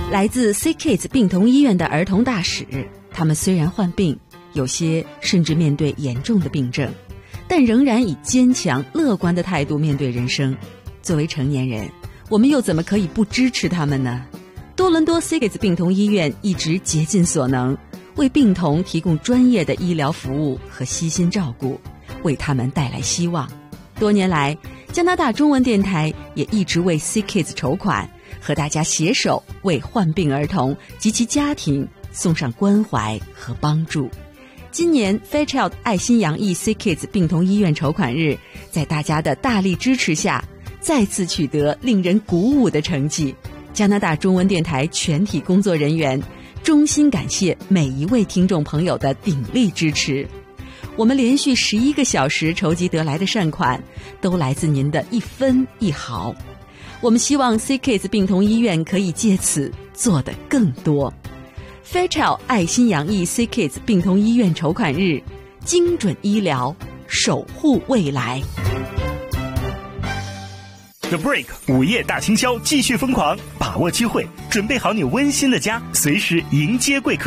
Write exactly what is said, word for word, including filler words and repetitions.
来自 C Kids 病童医院的儿童大使，他们虽然患病，有些甚至面对严重的病症，但仍然以坚强乐观的态度面对人生。作为成年人，我们又怎么可以不支持他们呢？多伦多 C Kids 病童医院一直竭尽所能，为病童提供专业的医疗服务和悉心照顾，为他们带来希望。多年来，加拿大中文电台也一直为 C Kids 筹款，和大家携手为患病儿童及其家庭送上关怀和帮助。今年 Fairchild 爱心洋溢 C Kids 病童医院筹款日，在大家的大力支持下，再次取得令人鼓舞的成绩。加拿大中文电台全体工作人员衷心感谢每一位听众朋友的鼎力支持。我们连续十一个小时筹集得来的善款，都来自您的一分一毫。我们希望 C Kids 病童医院可以借此做得更多。Fairchild 爱心洋溢 C Kids 病童医院筹款日，精准医疗，守护未来。 The Break 午夜大清销继续疯狂，把握机会，准备好你温馨的家，随时迎接贵客。